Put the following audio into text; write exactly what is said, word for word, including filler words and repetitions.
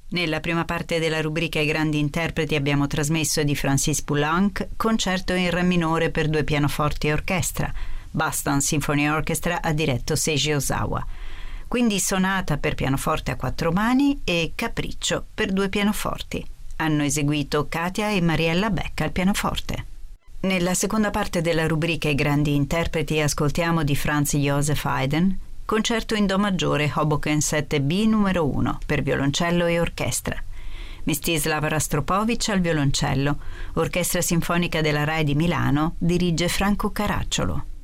Nella prima parte della rubrica I grandi interpreti abbiamo trasmesso di Francis Poulenc Concerto in Re minore per due pianoforti e orchestra. Boston Symphony Orchestra ha diretto Seiji Ozawa. Quindi Sonata per pianoforte a quattro mani e Capriccio per due pianoforti. Hanno eseguito Katia e Mariella Beck al pianoforte. Nella seconda parte della rubrica I grandi interpreti ascoltiamo di Franz Joseph Haydn Concerto in Do maggiore Hoboken sette B numero uno per violoncello e orchestra. Mstislav Rostropovich al violoncello. Orchestra Sinfonica della RAI di Milano dirige Franco Caracciolo.